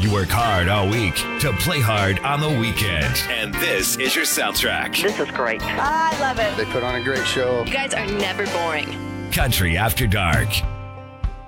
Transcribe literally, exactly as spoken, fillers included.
You work hard all week to play hard on the weekend. And this is your soundtrack. This is great. I love it. They put on a great show. You guys are never boring. Country After Dark.